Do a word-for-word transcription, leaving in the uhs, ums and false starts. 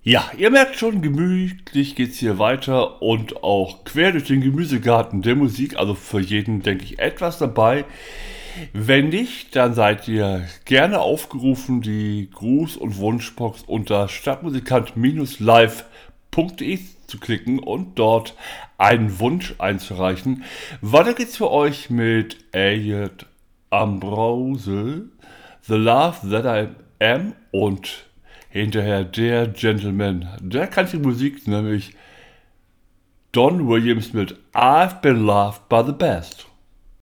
Ja, ihr merkt schon, gemütlich geht's hier weiter und auch quer durch den Gemüsegarten der Musik, also für jeden, denke ich, etwas dabei. Wenn nicht, dann seid ihr gerne aufgerufen, die Gruß- und Wunschbox unter stadtmusikant-live punkt de zu klicken und dort einen Wunsch einzureichen. Weiter geht's für euch mit Elliot Ambrose, The Love That I Am und hinterher der Gentleman, der kannte Musik, nämlich Don Williams mit I've Been Loved by the Best.